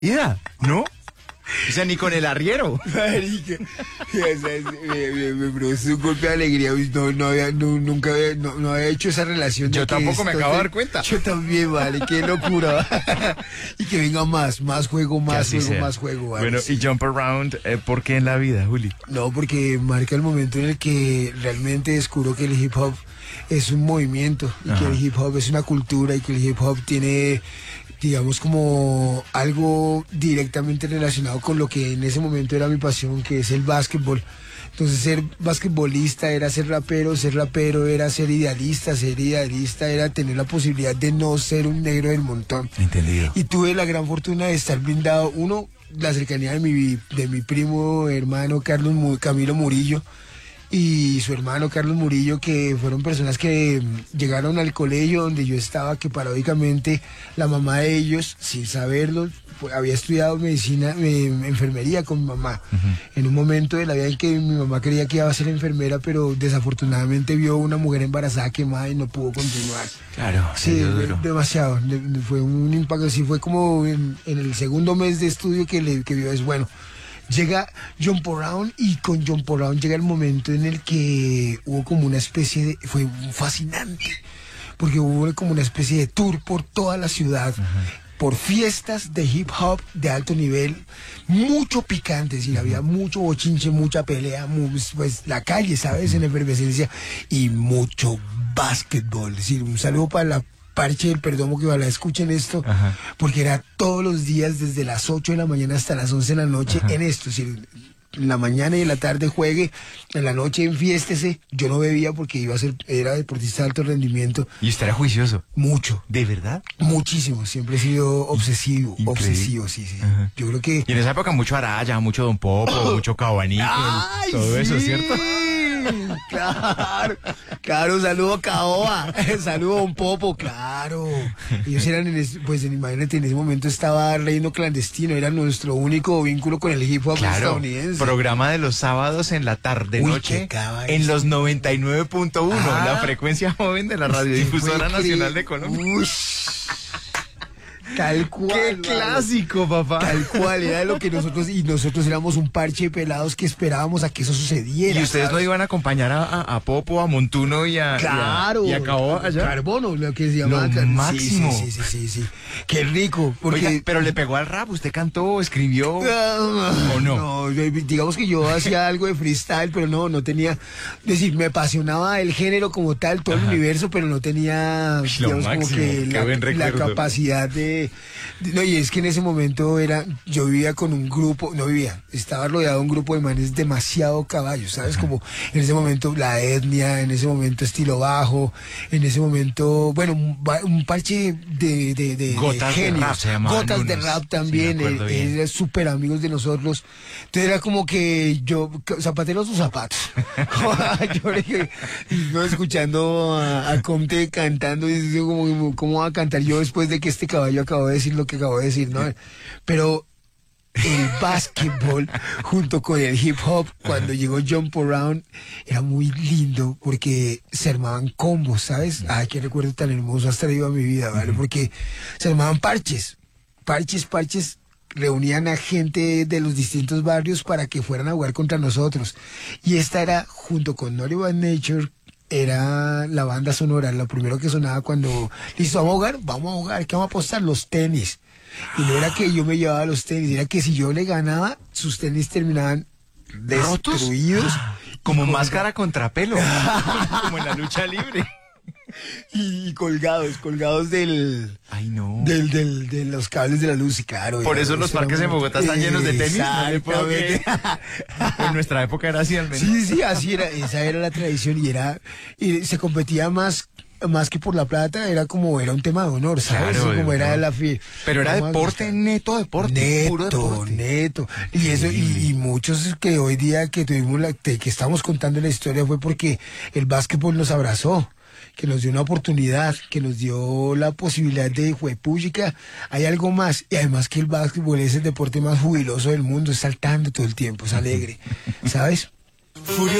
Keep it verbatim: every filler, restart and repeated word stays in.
Ida, ¿no? O sea, ni con el arriero. Marica, o sea, me, me, me produce un golpe de alegría. No, no había, no, nunca había, no, no había hecho esa relación. Yo tampoco me acabo de dar cuenta. Yo también, vale, qué locura. Y que venga más, más juego, más juego, sea. más juego. Vale, bueno, sí. Y Jump Around, eh, ¿por qué en la vida, Juli? No, porque marca el momento en el que realmente descubro que el hip hop es un movimiento y Ajá. que el hip hop es una cultura y que el hip hop tiene, digamos, como algo directamente relacionado con lo que en ese momento era mi pasión, que es el básquetbol. Entonces ser basquetbolista era ser rapero, ser rapero era ser idealista, ser idealista era tener la posibilidad de no ser un negro del montón. Entendido. Y tuve la gran fortuna de estar blindado, uno, la cercanía de mi, de mi primo hermano Carlos Camilo Murillo, y su hermano Carlos Murillo, que fueron personas que llegaron al colegio donde yo estaba, que paradójicamente la mamá de ellos, sin saberlo, pues, había estudiado medicina, eh, enfermería con mi mamá. Uh-huh. En un momento de la vida en que mi mamá creía que iba a ser enfermera, pero desafortunadamente vio una mujer embarazada quemada y no pudo continuar. Claro, sí, de, demasiado. De, de, fue un impacto, sí, fue como en, en el segundo mes de estudio que, le, que vio, es bueno. Llega Jump Around y con Jump Around llega el momento en el que hubo como una especie de... Fue fascinante, porque hubo como una especie de tour por toda la ciudad, uh-huh. por fiestas de hip hop de alto nivel, mucho picante, es decir, uh-huh. había mucho bochinche, mucha pelea, pues la calle, ¿sabes? En efervescencia, y mucho básquetbol. Es decir, un saludo para la Parche del Perdomo, que ojalá escuchen esto, Ajá. porque era todos los días desde las ocho de la mañana hasta las once de la noche Ajá. en esto, es decir, en la mañana y en la tarde juegue, en la noche enfiéstese. Yo no bebía porque iba a ser, era deportista de alto rendimiento. ¿Y usted era juicioso? Mucho. ¿De verdad? Muchísimo, siempre he sido obsesivo, Increíble. obsesivo, sí, sí. Ajá. Yo creo que... Y en esa época mucho Araya, mucho Don Popo, oh. mucho Cabaníquel, todo sí. eso, ¿cierto? Claro, claro, saludo a Caoba, saludo a un Popo, claro. Ellos eran, en ese, pues imagínate, en ese momento estaba Reino Clandestino, era nuestro único vínculo con el hip hop claro, estadounidense. Programa de los sábados en la tarde, Uy, noche, en los noventa y nueve punto uno, ah, la frecuencia joven de la Radiodifusora Nacional de Colombia. Uy. Tal cual. ¡Qué clásico, papá! Tal cual, era lo que nosotros, y nosotros éramos un parche de pelados que esperábamos a que eso sucediera. ¿Y ustedes ¿sabes? no iban a acompañar a, a, a Popo, a Montuno y a... Claro. Y a, y a Caoba allá? Carbono, lo que se llamaba. Lo máximo. Sí, sí, sí, sí, sí. Qué rico. Porque... Oiga, pero le pegó al rap, ¿usted cantó, escribió uh, o no? No, digamos que yo hacía algo de freestyle, pero no, no tenía... Es decir, me apasionaba el género como tal, todo Ajá. el universo, pero no tenía, digamos, como que la, la capacidad de... de no, y es que en ese momento era, yo vivía con un grupo, no vivía, estaba rodeado de un grupo de manes demasiado caballos, ¿sabes? Como en ese momento la etnia, en ese momento estilo bajo, en ese momento, bueno, un, un parche de, de, de, Gotas de genios, de rap, se Gotas unos, de rap también, sí, eh, eran súper amigos de nosotros. Entonces era como que yo, zapateros sus zapatos. Yo no escuchando a, a Comte cantando y digo, como, ¿cómo va a cantar yo después de que este caballo acabó de decir lo que acabo de decir, ¿no? Pero el básquetbol junto con el hip hop, cuando llegó Jump Around, era muy lindo porque se armaban combos, ¿sabes? Ay, qué recuerdo tan hermoso has traído a mi vida, ¿vale? Porque se armaban parches, parches, parches, reunían a gente de los distintos barrios para que fueran a jugar contra nosotros. Y esta era, junto con Naughty by Nature, era la banda sonora, lo primero que sonaba cuando, listo, vamos a jugar, vamos a jugar, ¿qué vamos a apostar? Los tenis. Y no era que yo me llevaba los tenis, era que si yo le ganaba, sus tenis terminaban destruidos. Como con... máscara contra pelo, como en la lucha libre. Y colgados, colgados del... Ay, no. Del, del, de los cables de la luz, y claro. Por eso los parques en Bogotá están llenos de tenis. No le en nuestra época era así al menos. Sí, sí, así era, esa era la tradición y era, y se competía más, más que por la plata, era como, era un tema de honor, ¿sabes? Claro, como de era honor. la fi- Pero era deporte, neto deporte. Neto, puro deporte. neto. Y eso, y, y muchos que hoy día que tuvimos la, que estamos contando la historia fue porque el básquetbol nos abrazó, que nos dio una oportunidad, que nos dio la posibilidad de juepúchica, hay algo más, y además que el básquetbol es el deporte más jubiloso del mundo, es saltando todo el tiempo, es alegre, ¿sabes? Furioso.